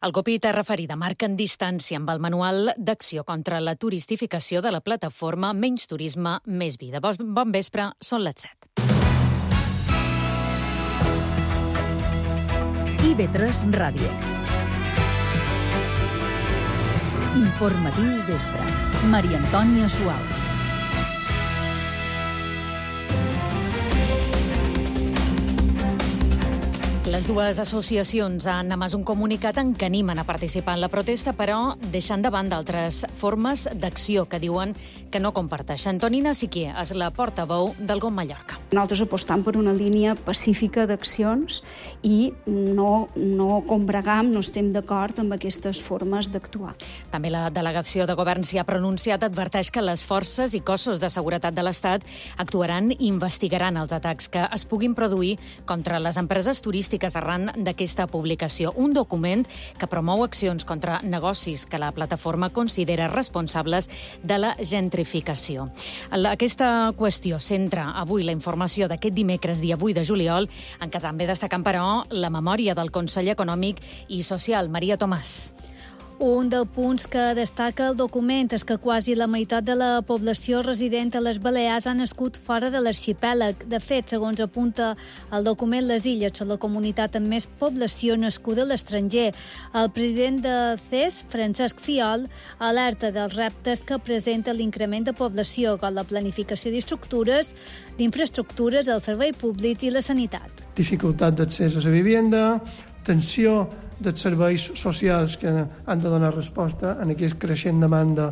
El COPIT ha referit a marquen distància amb el manual d'acció contra la turistificació de la plataforma Menys Turisme, Més Vida. Bon vespre, són les 7. IB3 Ràdio. Informatiu vespre. Maria Antònia Suau. Les dues associacions han emès un comunicat en què animen a participar en la protesta, però deixant de banda altres formes d'acció que diuen que no comparteixen. Tonina Siquier és la portaveu del GOM Mallorca. Nosaltres apostam per una línia pacífica d'accions i no combregam, no estem d'acord amb aquestes formes d'actuar. També la delegació de govern s'hi ha pronunciat, adverteix que les forces i cossos de seguretat de l'Estat actuaran i investigaran els atacs que es puguin produir contra les empreses turístiques arran d'aquesta publicació. Un document que promou accions contra negocis que la plataforma considera responsables de la gentrificació. Aquesta qüestió centra avui la informació d'aquest dimecres, dia 8 de juliol, en què també destacant, però, la memòria del conseller Econòmic i Social, Maria Tomàs. Un dels punts que destaca el document és que quasi la meitat de la població resident a les Balears ha nascut fora de l'arxipèlag. De fet, segons apunta el document, les illes són la comunitat amb més població nascuda a l'estranger. El president de CES, Francesc Fiol, alerta dels reptes que presenta l'increment de població, com la planificació d'infraestructures, el servei públic i la sanitat. Dificultat d'accés a la vivenda, tensió dels serveis socials que han de donar resposta a aquesta creixent demanda,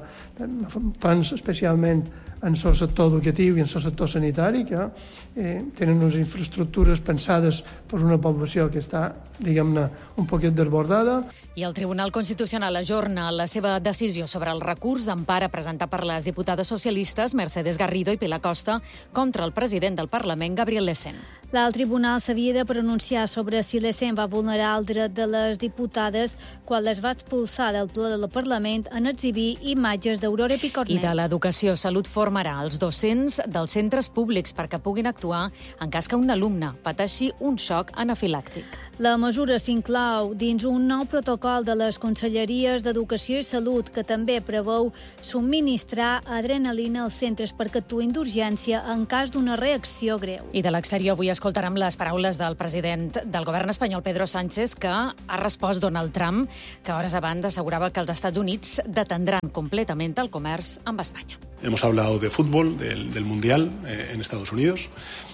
plans especialment en el sector educatiu i en el sector sanitari, que tenen unes infraestructures pensades per una població que està, diguem-ne, un poquet desbordada. I el Tribunal Constitucional ajorna la seva decisió sobre el recurs d'empara presentat per les diputades socialistes Mercedes Garrido i Pilar Costa contra el president del Parlament, Gabriel Lecén. L'alt tribunal s'havia de pronunciar sobre si Lecén va vulnerar el dret de les diputades quan les va expulsar del ple del Parlament en exhibir imatges d'Aurora Picornell. I de l'Educació, Salut formarà els docents dels centres públics perquè puguin actuar en cas que un alumne pateixi un xoc anafilàctic. La mesura s'inclou dins un nou protocol de les Conselleries d'Educació i Salut que també preveu subministrar adrenalina als centres perquè actuïn d'urgència en cas d'una reacció greu. I de l'exterior avui escoltarem les paraules del president del govern espanyol, Pedro Sánchez, que ha respost Donald Trump, que hores abans assegurava que els Estats Units detendran completament el comerç amb Espanya. Hemos hablado de fútbol, del Mundial en Estados Unidos.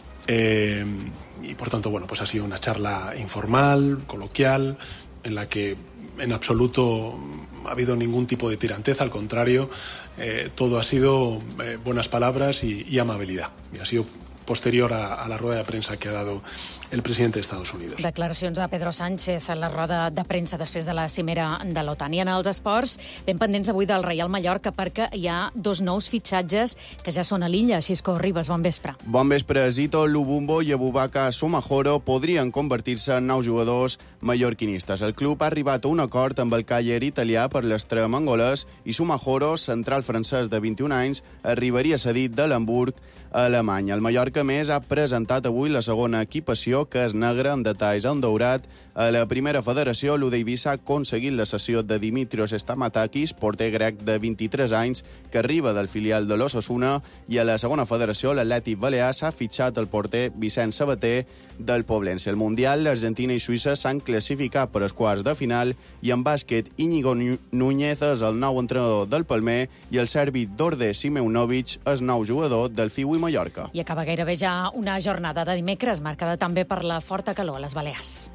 Y por tanto, bueno, pues ha sido una charla informal, coloquial, en la que en absoluto ha habido ningún tipo de tiranteza, al contrario, todo ha sido buenas palabras y amabilidad. Y ha sido posterior a la rueda de prensa que ha dado el presidente de Estados Unidos. Declaracions de Pedro Sánchez a la roda de premsa després de la cimera de l'OTAN. I en els esports, ben pendents avui del Reial Mallorca perquè hi ha dos nous fitxatges que ja són a l'illa. Xisco Ribas, bon vespre. Bon vespre. Zito Lubumbo i Abubakar Somajoro podrien convertir-se en nous jugadors mallorquinistes. El club ha arribat a un acord amb el Càller italià per l'extrem angolès i Somajoro, central francès de 21 anys, arribaria cedit de l'Hamburg a Alemanya. El Mallorca, més, ha presentat avui la segona equipació, que és negra amb detalls en daurat. A la primera federació, l'Udeivisa ha aconseguit la cessió de Dimitrios Stamatakis, porter grec de 23 anys, que arriba del filial de l'Osasuna, i a la segona federació, l'Atlètic Balear s'ha fitxat el porter Vicent Sabater del Poblense. El Mundial, l'Argentina i Suïssa s'han classificat per als quarts de final, i en bàsquet, Íñigo Núñez és el nou entrenador del Palmer i el serbi Đorđe Simeunović és nou jugador del FIU i Mallorca. I acaba gairebé ja una jornada de dimecres, marcada també per la forta calor a les Balears.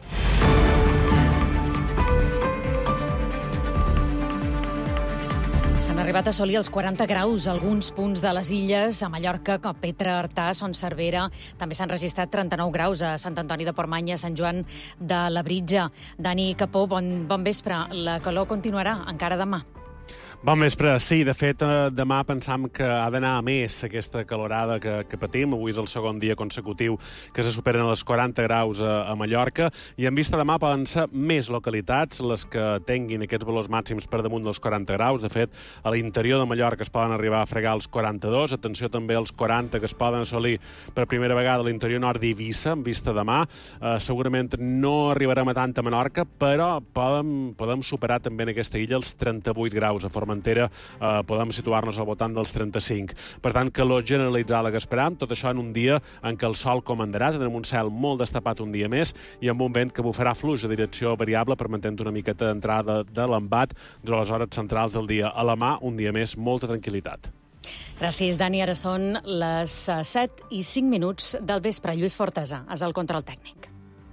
S'han arribat a assolir els 40 graus a alguns punts de les illes, a Mallorca, com Petra, Artà, Son Cervera. També s'han registrat 39 graus a Sant Antoni de Portmany, a Sant Joan de Labritja. Dani Capó, bon vespre. La calor continuarà encara demà. Bon vespre. Sí, de fet, demà pensam que ha d'anar a més aquesta calorada que patim. Avui és el segon dia consecutiu que se superen els 40 graus a Mallorca i en vista demà poden ser més localitats les que tinguin aquests valors màxims per damunt dels 40 graus. De fet, a l'interior de Mallorca es poden arribar a fregar els 42. Atenció també als 40 que es poden assolir per primera vegada a l'interior nord d'Eivissa en vista demà. Segurament no arribarem a tanta Menorca, però podem superar també en aquesta illa els 38 graus. A Formentera podem situar-nos al voltant dels 35. Per tant, calor generalitzada que esperam, tot això en un dia en què el sol comandarà, tindrem un cel molt destapat un dia més i amb un vent que bufarà fluix de direcció variable, permetent una miqueta d'entrada de l'embat durant les hores centrals del dia. A la mà, un dia més, molta tranquil·litat. Gràcies, Dani. Ara són les 7:05 del vespre. Lluís Fortesa és el control tècnic.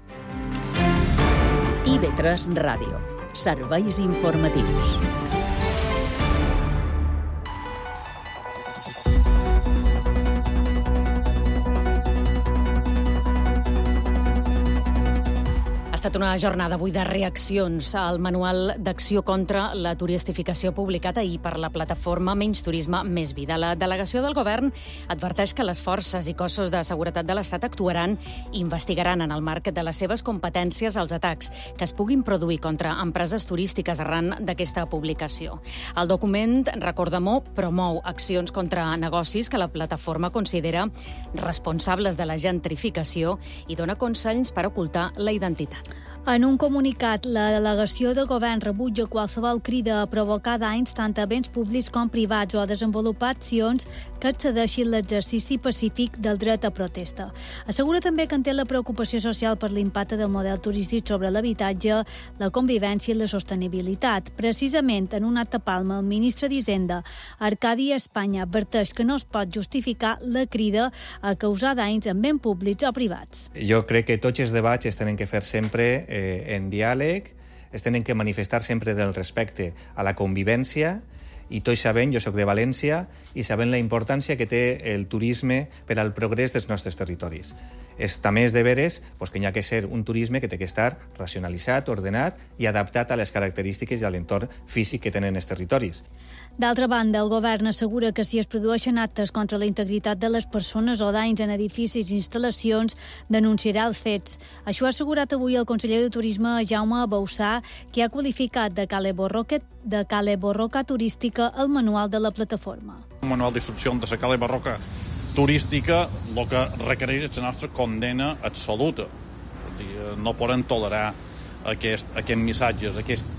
IB3 Ràdio. Serveis informatius. Ha estat una jornada avui de reaccions al manual d'acció contra la turistificació publicat ahir per la plataforma Menys Turisme, Més Vida. La delegació del govern adverteix que les forces i cossos de seguretat de l'Estat actuaran i investigaran en el marc de les seves competències els atacs que es puguin produir contra empreses turístiques arran d'aquesta publicació. El document, recordem-ho, promou accions contra negocis que la plataforma considera responsables de la gentrificació i dona consells per ocultar la identitat. En un comunicat, la delegació de govern rebutja qualsevol crida a provocar danys tant a béns públics com privats o a desenvolupar accions que excedeixin l'exercici pacífic del dret a protesta. Assegura també que en té la preocupació social per l'impacte del model turístic sobre l'habitatge, la convivència i la sostenibilitat. Precisament, en un acte a Palma, el ministre d'Hisenda, Arcadi Espanya, adverteix que no es pot justificar la crida a causar danys en béns públics o privats. Jo crec que tots els debats es tenen que fer sempre en diàleg, es tenen que manifestar sempre del respecte a la convivència i tots sabem, jo soc de València, i sabem la importància que té el turisme per al progrés dels nostres territoris. També és de veres que hi ha que ser un turisme que té que estar racionalitzat, ordenat i adaptat a les característiques i a l'entorn físic que tenen els territoris. D'altra banda, el govern assegura que si es produeixen actes contra la integritat de les persones o danys en edificis i instal·lacions, denunciarà els fets. Això ha assegurat avui el conseller de Turisme, Jaume Bauçà, que ha qualificat de cale-borroca turística el manual de la plataforma. Un manual d'instrucció de la cale-borroca turística el que requereix és la nostra condena absoluta. No podem tolerar aquests missatges,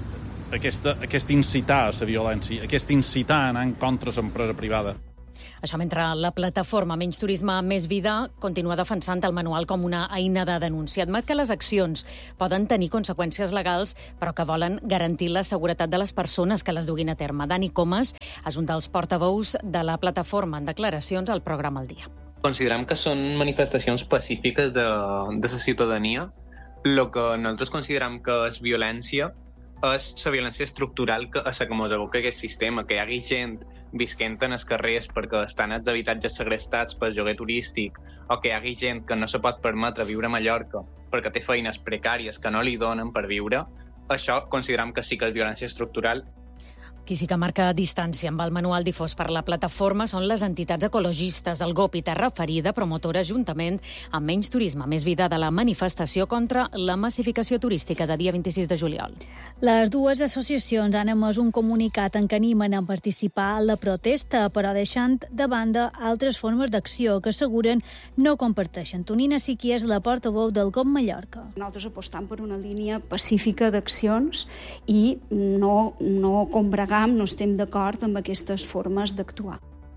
aquest incitar a la violència, aquest incitar a anar en contra de l'empresa privada. Això mentre la plataforma Menys Turisme, Més Vida continua defensant el manual com una eina de denúncia. Admet que les accions poden tenir conseqüències legals, però que volen garantir la seguretat de les persones que les duguin a terme. Dani Comas és un dels portaveus de la plataforma en declaracions al programa El Dia. Considerem que són manifestacions pacífiques de la ciutadania. El que nosaltres considerem que és violència és la violència estructural que mos aboca aquest sistema, que hi hagi gent visquent en els carrers perquè estan els habitatges segrestats per lloguer turístic o que hi hagi gent que no se pot permetre viure a Mallorca perquè té feines precàries que no li donen per viure, això considerem que sí que és violència estructural. Qui sí que marca distància amb el manual difós per la plataforma són les entitats ecologistes, el GOP i Terra Ferida, promotora juntament amb Menys Turisme, Més Vida de la manifestació contra la massificació turística de dia 26 de juliol. Les dues associacions han emès un comunicat en què animen a participar en la protesta, però deixant de banda altres formes d'acció que asseguren no comparteixen. Tonina Siqui és la portaveu del GOP Mallorca. Nosaltres apostam per una línia pacífica d'accions i no combregar, no estem d'acord amb aquestes formes d'actuar.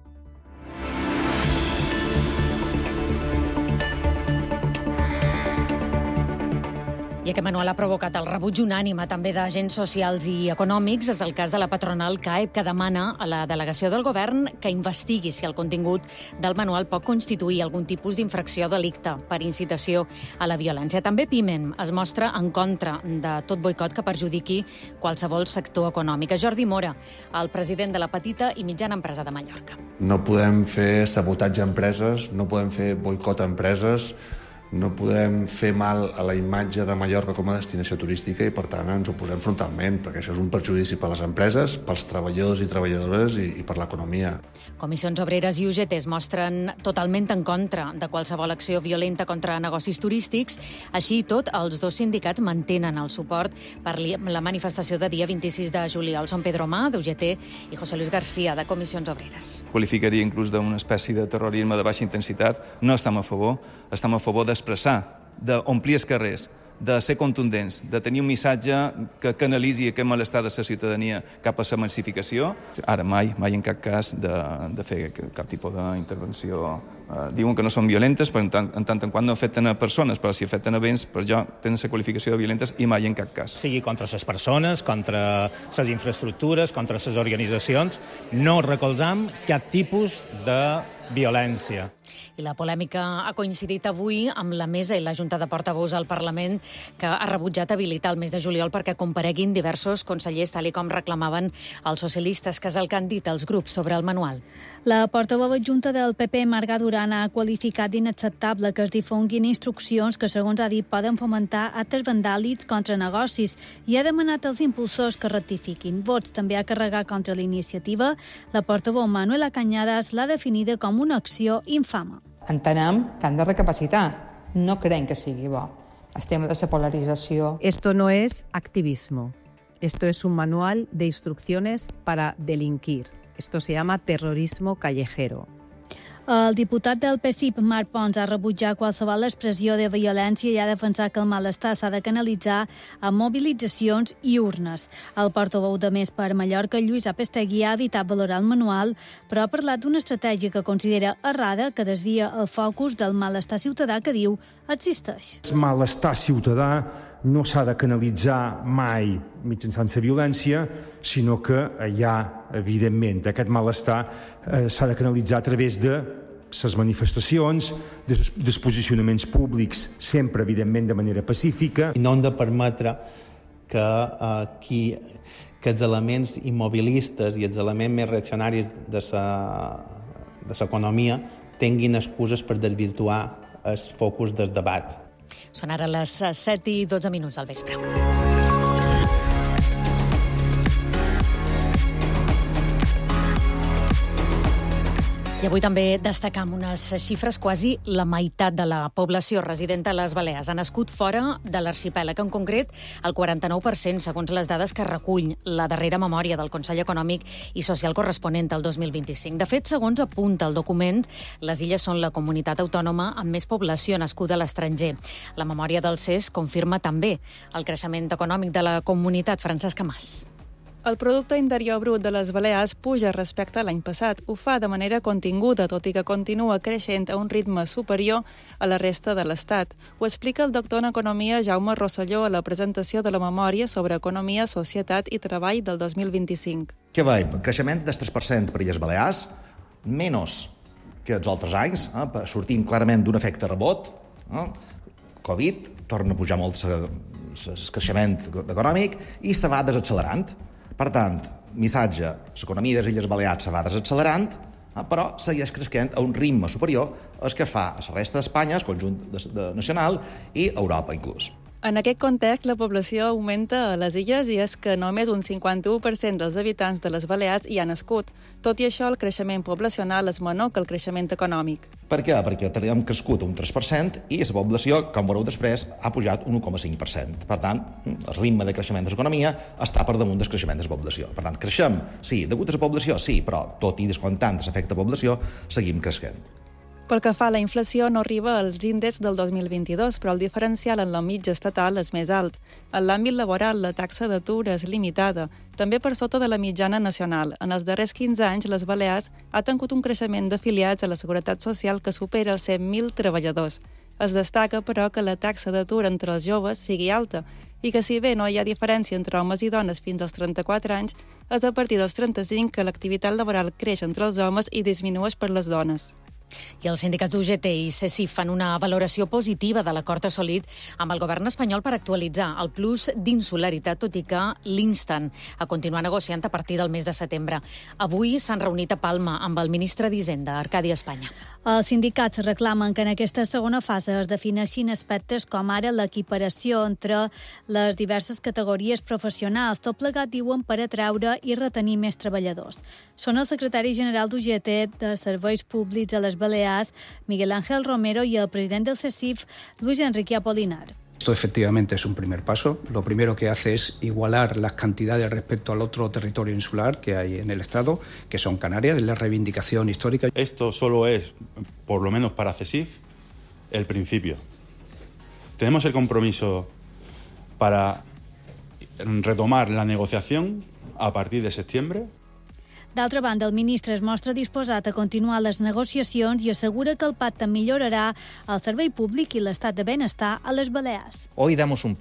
I aquest manual ha provocat el rebuig unànime també d'agents socials i econòmics. És el cas de la patronal CAEP, que demana a la delegació del govern que investigui si el contingut del manual pot constituir algun tipus d'infracció o delicte per incitació a la violència. També Pimen es mostra en contra de tot boicot que perjudiqui qualsevol sector econòmic. Jordi Mora, el president de la petita i mitjana empresa de Mallorca. No podem fer sabotatge a empreses, no podem fer boicot a empreses, No podem fer mal a la imatge de Mallorca com a destinació turística i, per tant, ens oposem frontalment, perquè això és un perjudici per a les empreses, pels treballadors i treballadores i per l'economia. Comissions Obreres i UGT es mostren totalment en contra de qualsevol acció violenta contra negocis turístics. Així i tot, els dos sindicats mantenen el suport per la manifestació de dia 26 de juliol. Són Pedro Má, d'UGT, i José Luis García, de Comissions Obreres. Qualificaria inclús d'una espècie de terrorisme de baixa intensitat. No estem a favor d'expressar, d'omplir els carrers, de ser contundents, de tenir un missatge que canalitzi aquest malestar de la ciutadania cap a la massificació. Ara mai en cap cas de fer cap tipus d'intervenció. Diuen que no són violentes, però en tant en quant no afecten a persones, però si afecten a béns, per jo tenen la qualificació de violentes i mai en cap cas. Sigui contra les persones, contra les infraestructures, contra les organitzacions, no recolzam cap tipus de violència. I la polèmica ha coincidit avui amb la mesa i la Junta de Portaveus al Parlament, que ha rebutjat habilitar el mes de juliol perquè compareguin diversos consellers, tal com reclamaven els socialistes, que és el que han dit els grups sobre el manual. La portaveu adjunta del PP, Marga Duran, ha qualificat d'inacceptable que es difonguin instruccions que, segons ha dit, poden fomentar actes vandàlics contra negocis i ha demanat als impulsors que rectifiquin. Vots també ha carregat contra la iniciativa. La portaveu Manuela Cañadas l'ha definida com una acció infama. Entenem que han de recapacitar. No creiem que sigui bo. Estem de la polarització. Esto no es activismo. Esto es un manual de instrucciones para delinquir. Esto se llama terrorismo callejero. El diputat del PSIP, Marc Pons, ha rebutjat qualsevol expressió de violència i ha defensat que el malestar s'ha de canalitzar a mobilitzacions i urnes. El portaveu de Més per Mallorca, Lluís Apestegui, ha evitat valorar el manual, però ha parlat d'una estratègia que considera errada, que desvia el focus del malestar ciutadà que diu existeix. El malestar ciutadà no s'ha de canalitzar mai mitjançant la violència, sinó que hi ha, evidentment, aquest malestar s'ha de canalitzar a través de les manifestacions, dels posicionaments públics, sempre, evidentment, de manera pacífica. I no hem de permetre que els elements immobilistes i els elements més reaccionaris de l'economia tinguin excuses per desvirtuar el focus del debat. Són ara les 7:12 al vespre. I avui també destacam unes xifres. Quasi la meitat de la població resident a les Balears ha nascut fora de l'arxipèlag, en concret el 49%, segons les dades que recull la darrera memòria del Consell Econòmic i Social corresponent al 2025. De fet, segons apunta el document, les illes són la comunitat autònoma amb més població nascuda a l'estranger. La memòria del CES confirma també el creixement econòmic de la comunitat. Francesca Mas. El producte interior brut de les Balears puja respecte a l'any passat. Ho fa de manera continguda, tot i que continua creixent a un ritme superior a la resta de l'Estat. Ho explica el doctor en Economia Jaume Rosselló a la presentació de la memòria sobre economia, societat i treball del 2025. Què veiem? Creixement del 3% per Illes Balears, menys que els altres anys, sortim clarament d'un efecte rebot, Covid, torna a pujar molt el creixement econòmic i se va desaccelerant. Per tant, missatge, l'economia de les Illes Balears se va desaccelerant, però segueix creixent a un ritme superior al que fa a la resta d'Espanya, el conjunt nacional i Europa inclús. En aquest context, la població augmenta a les illes i és que només un 51% dels habitants de les Balears hi ha nascut. Tot i això, el creixement poblacional és menor que el creixement econòmic. Per què? Perquè hem crescut un 3% i la població, com veureu després, ha pujat un 1,5%. Per tant, el ritme de creixement de l'economia està per damunt del creixement de la població. Per tant, creixem, sí, degut a la població, sí, però tot i descomptant l'efecte població, seguim creixent. Pel que fa a la inflació, no arriba als índexs del 2022, però el diferencial en la mitja estatal és més alt. En l'àmbit laboral, la taxa d'atur és limitada, també per sota de la mitjana nacional. En els darrers 15 anys, les Balears ha tingut un creixement d'afiliats a la Seguretat Social que supera els 100.000 treballadors. Es destaca, però, que la taxa d'atur entre els joves sigui alta i que, si bé no hi ha diferència entre homes i dones fins als 34 anys, és a partir dels 35 que l'activitat laboral creix entre els homes i disminueix per les dones. I els sindicats d'UGT i CECIF fan una valoració positiva de l'acord assolit amb el govern espanyol per actualitzar el plus d'insularitat, tot i que l'insten a continuar negociant a partir del mes de setembre. Avui s'han reunit a Palma amb el ministre d'Hisenda, Arcadi Espanya. Els sindicats reclamen que en aquesta segona fase es defineixin aspectes com ara l'equiparació entre les diverses categories professionals, tot plegat, diuen, per atraure i retenir més treballadors. Són el secretari general d'UGT de Serveis Públics a les Balears, Miguel Ángel Romero, i el president del CESIF, Luis Enrique Apolinar. Esto efectivamente es un primer paso. Lo primero que hace es igualar las cantidades respecto al otro territorio insular que hay en el Estado, que son Canarias, es la reivindicación histórica. Esto solo es, por lo menos para CESIF, el principio. Tenemos el compromiso para retomar la negociación a partir de septiembre. D'altra banda, el ministre es mostra disposat a continuar les negociacions i assegura que el pacte millorarà el servei públic i l'estat de benestar a les Balears. Hoy damos un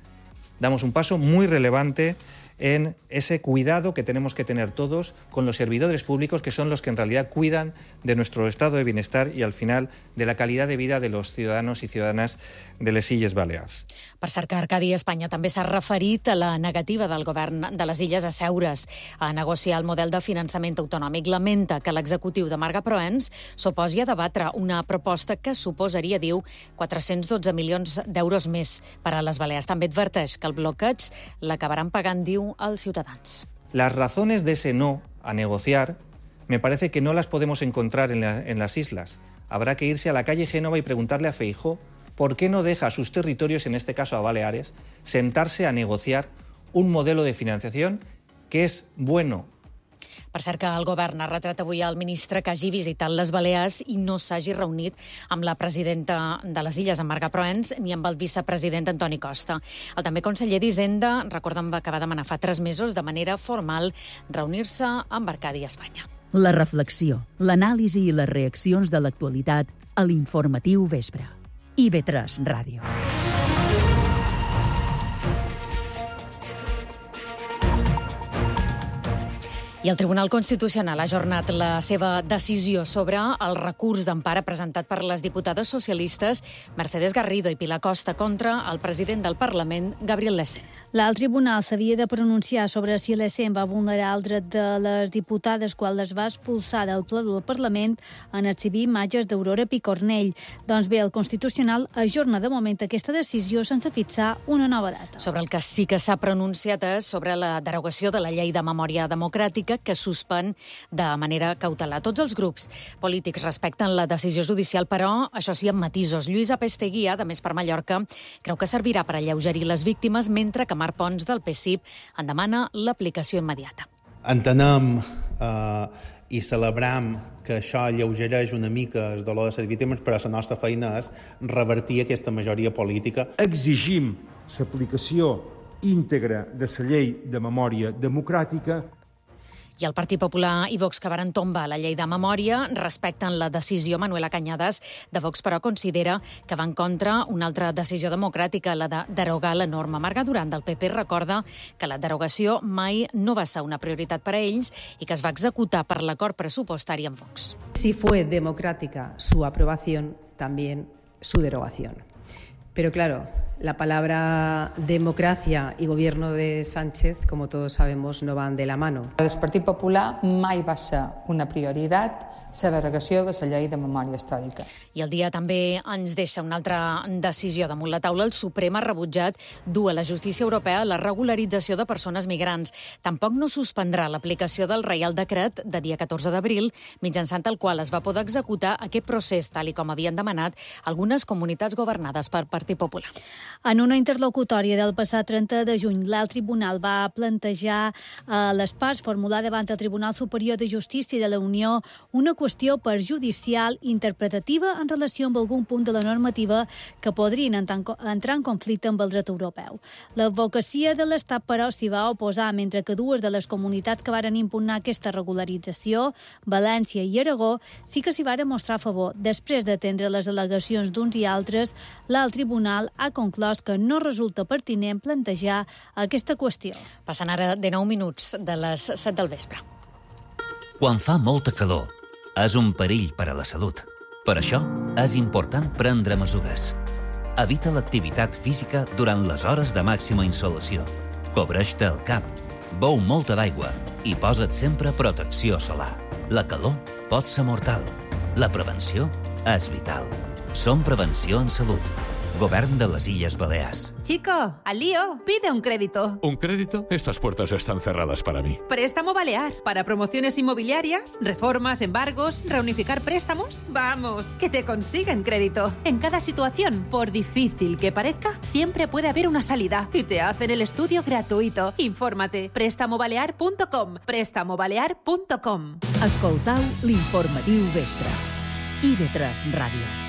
paso muy relevante en ese cuidado que tenemos que tener todos con los servidores públicos, que son los que en realidad cuidan de nuestro estado de bienestar y, al final, de la calidad de vida de los ciudadanos y ciudadanas de les Illes Balears. Per cert, que Arcadi Espanya també s'ha referit a la negativa del govern de les Illes a seure's a negociar el model de finançament autonòmic. Lamenta que l'executiu de Marga Proens s'oposi a debatre una proposta que suposaria, diu, 412 milions d'euros més per a les Balears. També adverteix que el bloqueig l'acabaran pagant, diu, als ciutadans. Las razones de ese no a negociar me parece que no las podemos encontrar en las islas. Habrá que irse a la calle Génova y preguntarle a Feijóo por qué no deja a sus territorios, en este caso a Baleares, sentarse a negociar un modelo de financiación que es bueno. Per cert, que el govern ha retret avui al ministre que hagi visitat les Balears i no s'hagi reunit amb la presidenta de les Illes, amb Marga Proens, ni amb el vicepresident Antoni Costa. El també conseller d'Hisenda, recordem que va demanar fa 3 mesos de manera formal reunir-se amb Arcadi Espanya. La reflexió, l'anàlisi i les reaccions de l'actualitat a l'Informatiu Vespre. IB3 Ràdio. I el Tribunal Constitucional ha ajornat la seva decisió sobre el recurs d'empara presentat per les diputades socialistes Mercedes Garrido i Pilar Costa contra el president del Parlament, Gabriel Lecén. L'alt tribunal s'havia de pronunciar sobre si Lecén va vulnerar el dret de les diputades quan les va expulsar del ple del Parlament en exhibir imatges d'Aurora Picornell. Doncs bé, el Constitucional ajorna de moment aquesta decisió sense fixar una nova data. Sobre el que sí que s'ha pronunciat és sobre la derogació de la llei de memòria democràtica que suspèn de manera cautelar. Tots els grups polítics respecten la decisió judicial, però, això sí, amb matisos. Lluís Apesteguía, de Més per Mallorca, creu que servirà per alleugerir les víctimes, mentre que Marc Pons, del PSIP, en demana l'aplicació immediata. Entenem i celebrem que això alleugereix una mica el dolor de les víctimes, però la nostra feina és revertir aquesta majoria política. Exigim l'aplicació íntegra de la llei de memòria democràtica. I el Partit Popular i Vox, que varen tombar la llei de memòria, respecten la decisió. Manuela Cañadas, de Vox, però, considera que va en contra una altra decisió democràtica, la de derogar la norma. Marga Duran, del PP, recorda que la derogació mai no va ser una prioritat per a ells i que es va executar per l'acord pressupostari amb Vox. Si fue democrática su aprobación, también su derogación. Pero claro, la palabra democracia y gobierno de Sánchez, como todos sabemos, no van de la mano. El Partit Popular mai va ser una prioritat la derogació de la llei de memòria històrica. I el dia també ens deixa una altra decisió damunt la taula. El Suprem ha rebutjat dur a la justícia europea la regularització de persones migrants. Tampoc no suspendrà l'aplicació del Reial Decret de dia 14 d'abril, mitjançant el qual es va poder executar aquest procés, tal i com havien demanat algunes comunitats governades per Partit Popular. En una interlocutòria del passat 30 de juny, l'alt tribunal va plantejar a les parts formular davant el Tribunal Superior de Justícia de la Unió una qüestió perjudicial interpretativa en relació amb algun punt de la normativa que podrien entrar en conflicte amb el dret europeu. L'advocacia de l'Estat, però, s'hi va oposar, mentre que dues de les comunitats que varen impugnar aquesta regularització, València i Aragó, sí que s'hi varen mostrar a favor. Després d'atendre les al·legacions d'uns i altres, l'alt tribunal ha conclòs que no resulta pertinent plantejar aquesta qüestió. Passen ara de 9 minuts de les 7 del vespre. Quan fa molta calor, és un perill per a la salut. Per això, és important prendre mesures. Evita l'activitat física durant les hores de màxima insolació. Cobreix-te el cap, beu molta d'aigua i posa't sempre protecció solar. La calor pot ser mortal. La prevenció és vital. Som Prevenció en Salut. Govern de les Illes Balears. Chico, al lío, pide un crédito. ¿Un crédito? Estas puertas están cerradas para mí. Préstamo Balear. Para promociones inmobiliarias, reformas, embargos, reunificar préstamos. Vamos, que te consiguen crédito. En cada situación, por difícil que parezca, siempre puede haber una salida. Y te hacen el estudio gratuito. Infórmate. Prestamobalear.com. Prestamobalear.com. Escoltau l'informatiu vespre. IB3 Ràdio.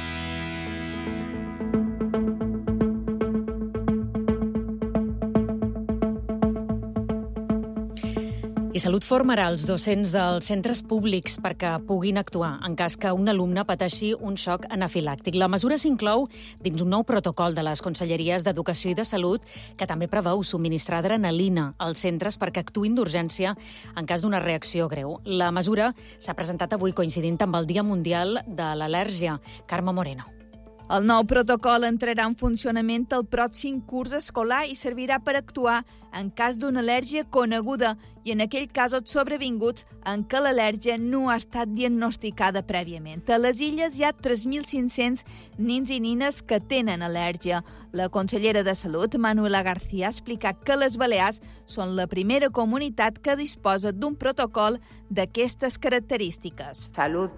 I Salut formarà els docents dels centres públics perquè puguin actuar en cas que un alumne pateixi un xoc anafilàctic. La mesura s'inclou dins un nou protocol de les Conselleries d'Educació i de Salut que també preveu subministrar adrenalina als centres perquè actuïn d'urgència en cas d'una reacció greu. La mesura s'ha presentat avui coincidint amb el Dia Mundial de l'Al·lèrgia. Carme Moreno. El nou protocol entrarà en funcionament el pròxim curs escolar i servirà per actuar en cas d'una al·lèrgia coneguda i en aquell casos sobrevinguts en què l'al·lèrgia no ha estat diagnosticada prèviament. A les Illes hi ha 3.500 nins i nines que tenen al·lèrgia. La consellera de Salut, Manuela García, ha explicat que les Balears són la primera comunitat que disposa d'un protocol d'aquestes característiques. Salud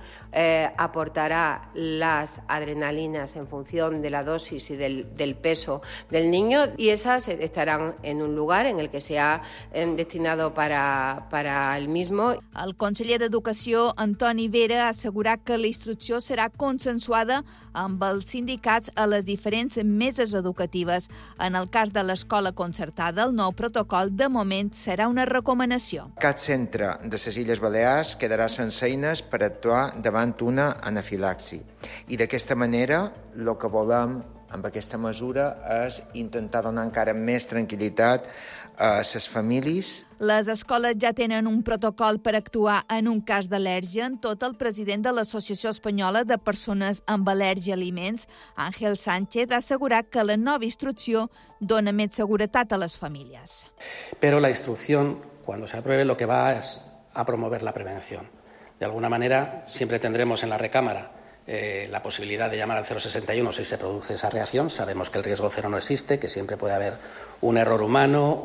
aportará las adrenalinas en función de la dosis y del peso del niño y esas estarán en un lugar en el que se ha destinado para el mismo. El conseller d'Educació, Antoni Vera, ha assegurat que la instrucció serà consensuada amb els sindicats a les diferents meses educatives. En el cas de l'escola concertada, el nou protocol de moment serà una recomanació. Cap centre de les Illes Balears quedarà sense eines per actuar davant una anafilaxi. I d'aquesta manera, el que volem amb aquesta mesura és intentar donar encara més tranquil·litat a les famílies. Les escoles ja tenen un protocol per actuar en un cas d'al·lèrgia. En tot, el president de l'Associació Espanyola de Persones amb Al·lèrgia a Aliments, Ángel Sánchez, ha assegurat que la nova instrucció dona més seguretat a les famílies. Pero la instrucción, cuando se apruebe, lo que va es a promover la prevención. De alguna manera, siempre tendremos en la recámara la posibilidad de llamar al 061 si se produce esa reacción. Sabemos que el riesgo cero no existe, que siempre puede haber un error humano,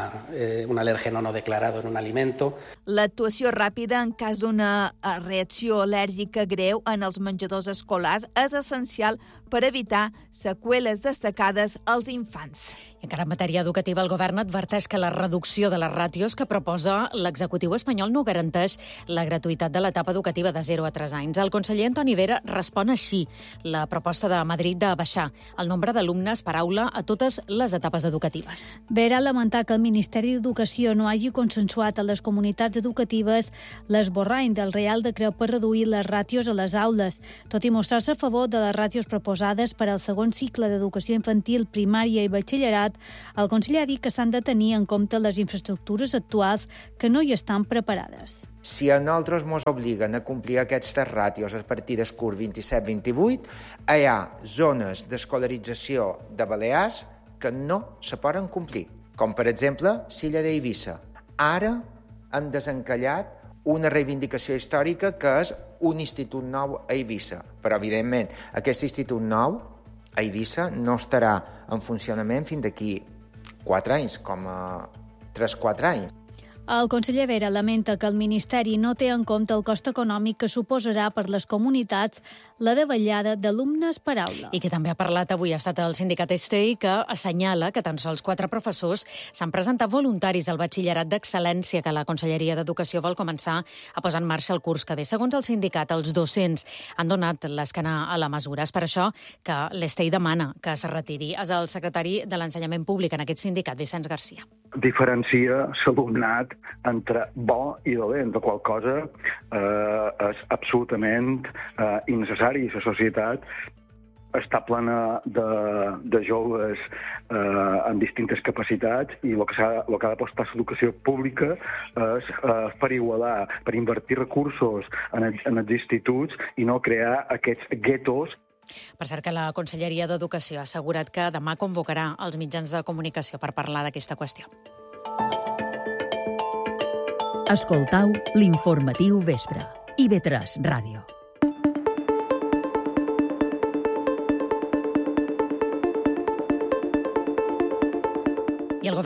un alérgeno no declarado en un alimento. L'actuació ràpida en cas d'una reacció al·lèrgica greu en els menjadors escolars és essencial per evitar seqüeles destacades als infants. I encara en matèria educativa, el govern adverteix que la reducció de les ràtios que proposa l'executiu espanyol no garanteix la gratuïtat de l'etapa educativa de 0 a 3 anys. El conseller Antoni Vera respon així la proposta de Madrid de baixar el nombre d'alumnes per aula a totes les etapes educatives. Vera ha lamentat que el Ministeri d'Educació no hagi consensuat a les comunitats educatives l'esborrany del Reial Decret per reduir les ràtios a les aules. Tot i mostrar-se a favor de les ràtios proposades per al segon cicle d'educació infantil, primària i batxillerat, el conseller ha dit que s'han de tenir en compte les infraestructures actuals que no hi estan preparades. Si a nosaltres ens obliguen a complir aquestes ràtios a partir del curs 27-28, hi ha zones d'escolarització de Balears que no se poden complir, com per exemple l'illa d'Eivissa. Ara hem desencallat una reivindicació històrica que és un institut nou a Eivissa, però evidentment aquest institut nou a Eivissa no estarà en funcionament fins d'aquí 4 anys, com a 3-4 anys. El conseller Vera lamenta que el Ministeri no té en compte el cost econòmic que suposarà per les comunitats la davallada d'alumnes per aula. I que també ha parlat avui ha estat el sindicat Estei, que assenyala que tan sols 4 professors s'han presentat voluntaris al batxillerat d'excel·lència que la Conselleria d'Educació vol començar a posar en marxa el curs que ve. Segons el sindicat, els docents han donat l'esquena a la mesura. És per això que l'Estei demana que es retiri. És el secretari de l'Ensenyament Públic en aquest sindicat, Vicenç Garcia. Diferencia l'alumnat entre bo i dolent, la qual cosa és absolutament innecessari. La societat està plena de joves amb distintes capacitats i el que ha d'apostar l'educació pública és per igualar, per invertir recursos en els instituts i no crear aquests guetos. Per cert que la Conselleria d'Educació ha assegurat que demà convocarà els mitjans de comunicació per parlar d'aquesta qüestió. Escoltau l'informatiu vespre. IB3 Ràdio.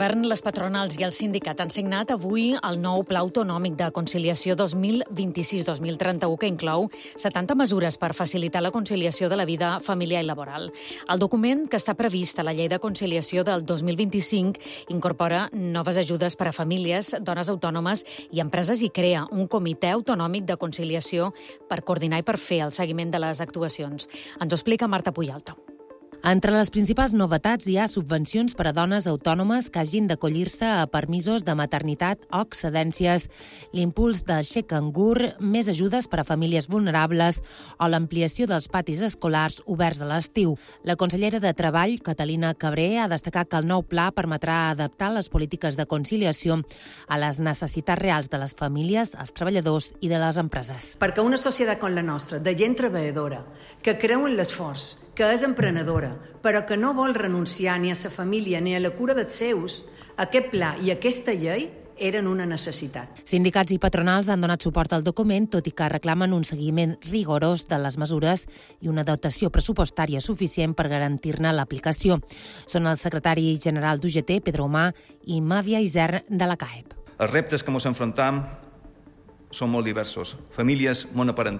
govern, les patronals i els sindicats han signat avui el nou Pla Autonòmic de Conciliació 2026-2031, que inclou 70 mesures per facilitar la conciliació de la vida familiar i laboral. El document, que està previst a la Llei de Conciliació del 2025, incorpora noves ajudes per a famílies, dones autònomes i empreses i crea un comitè autonòmic de conciliació per coordinar i per fer el seguiment de les actuacions. Ens ho explica Marta Puyalto. Entre les principals novetats hi ha subvencions per a dones autònomes que hagin d'acollir-se a permisos de maternitat o excedències, l'impuls del xec cangur, més ajudes per a famílies vulnerables o l'ampliació dels patis escolars oberts a l'estiu. La consellera de Treball, Catalina Cabré, ha destacat que el nou pla permetrà adaptar les polítiques de conciliació a les necessitats reals de les famílies, els treballadors i de les empreses. Perquè una societat com la nostra, de gent treballadora, que creu en l'esforç, que és emprenedora, però que no vol renunciar ni a sa família ni a la cura dels seus, aquest pla i aquesta llei eren una necessitat. Sindicats i patronals han donat suport al document, tot i que reclamen un seguiment rigorós de les mesures i una dotació pressupostària suficient per garantir-ne l'aplicació. Són el secretari general d'UGT, Pedro Omar, i Màvia Isern, de la CAEP. Els reptes que ens enfrontem són molt diversos. Famílies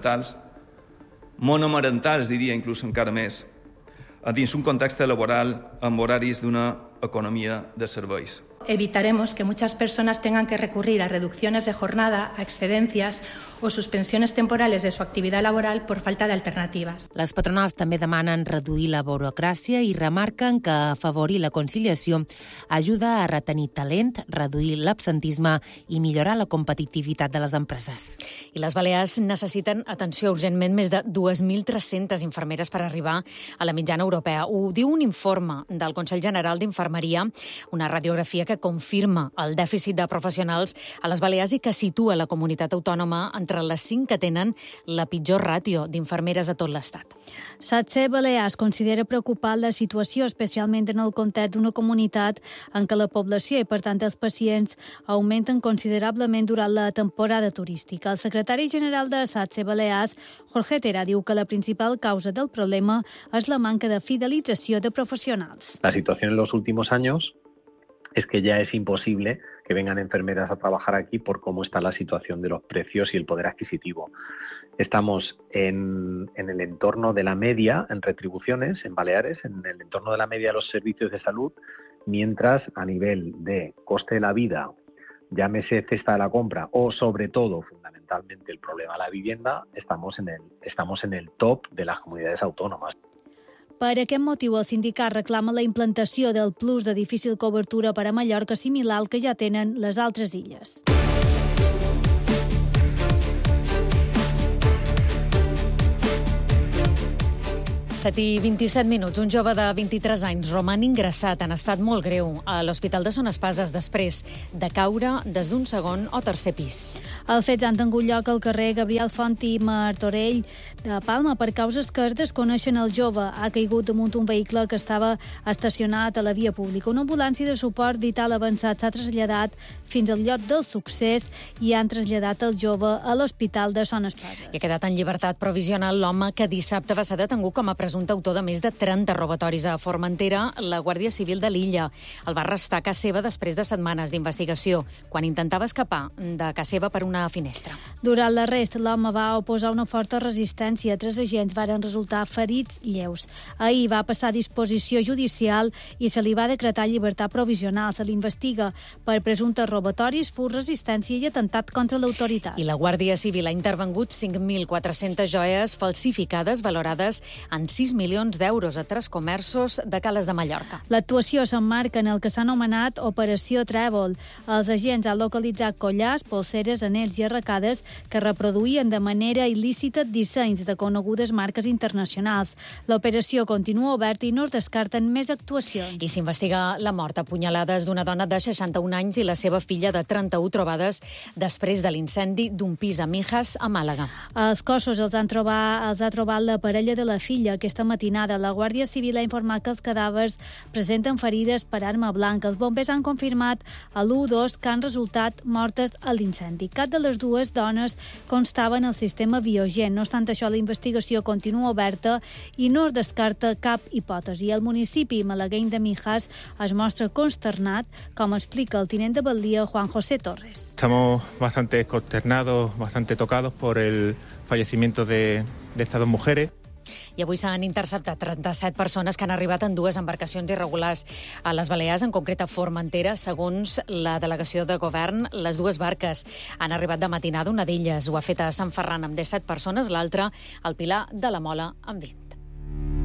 monomarentals, diria inclús encara més, dins un context laboral amb horaris d'una economia de serveis. Evitaremos que muchas personas tengan que recurrir a reducciones de jornada, a excedencias o suspensiones temporales de su actividad laboral por falta de alternativas. Les patronals també demanen reduir la burocràcia i remarquen que afavorir la conciliació ajuda a retenir talent, reduir l'absentisme i millorar la competitivitat de les empreses. I les Balears necessiten atenció urgentment més de 2.300 infermeres per arribar a la mitjana europea. Ho diu un informe del Consell General d'Infermeria, una radiografia que confirma el dèficit de professionals a les Balears i que situa la comunitat autònoma entre les 5 que tenen la pitjor ràtio d'infermeres a tot l'Estat. SATSE Balears considera preocupant la situació, especialment en el context d'una comunitat en què la població i, per tant, els pacients augmenten considerablement durant la temporada turística. El secretari general de SATSE Balears, Jorge Tera, diu que la principal causa del problema és la manca de fidelització de professionals. La situació en los últimos años es que ya es imposible que vengan enfermeras a trabajar aquí por cómo está la situación de los precios y el poder adquisitivo. Estamos en el entorno de la media en retribuciones en Baleares, en el entorno de la media de los servicios de salud, mientras a nivel de coste de la vida, llámese cesta de la compra o sobre todo, fundamentalmente, el problema de la vivienda, estamos en el top de las comunidades autónomas. Per aquest motiu, el sindicat reclama la implantació del plus de difícil cobertura per a Mallorca similar al que ja tenen les altres illes. 7:27. Un jove de 23 anys roman ingressat en estat molt greu a l'Hospital de Son Espases després de caure des d'un segon o tercer pis. Els fets han tingut lloc al carrer Gabriel Font i Martorell de Palma. Per causes que es desconeixen, el jove ha caigut damunt un vehicle que estava estacionat a la via pública. Una ambulància de suport vital avançat s'ha traslladat fins al lloc del succés i han traslladat el jove a l'Hospital de Son Espases. I ha quedat en llibertat provisional l'home que dissabte va ser detengut com a presumpte autor de més de 30 robatoris a Formentera. La Guàrdia Civil de l'illa el va arrestar a casa seva després de setmanes d'investigació, quan intentava escapar de casa seva per una finestra. Durant l'arrest, l'home va oposar una forta resistència. 3 agents varen resultar ferits lleus. Ahir va passar a disposició judicial i se li va decretar llibertat provisional. Se l'investiga per presumptes robatoris, furt, resistència i atemptat contra l'autoritat. I la Guàrdia Civil ha intervengut 5.400 joies falsificades valorades en 6 milions d'euros a 3 comerços de Cales de Mallorca. L'actuació s'emmarca en el que s'ha anomenat Operació Trèvol. Els agents han localitzat collars, polseres, anells i arracades que reproduïen de manera il·lícita dissenys de conegudes marques internacionals. L'operació continua oberta i no es descarten més actuacions. I s'investiga la mort a punyalades d'una dona de 61 anys i la seva filla de 31 trobades després de l'incendi d'un pis a Mijas, a Màlaga. Els cossos els ha trobat la parella de la filla, que aquesta matinada. La Guàrdia Civil ha informat que els cadàvers presenten ferides per arma blanca. Els bombers han confirmat a l'1-2 que han resultat mortes a l'incendi. Cap de les dues dones constava en el sistema Biogen. No obstant això, la investigació continua oberta i no es descarta cap hipòtesi. El municipi malagueny de Mijas es mostra consternat, com explica el tinent de Batllia, Juan José Torres. Estamos bastante consternados, bastante tocados por el fallecimiento de estas dos mujeres. I avui s'han interceptat 37 persones que han arribat en dues embarcacions irregulars a les Balears, en concret a Formentera. Segons la delegació de govern, les dues barques han arribat de matinada. Una d'elles ho ha fet a Sant Ferran amb 17 persones, l'altra al Pilar de la Mola amb 20.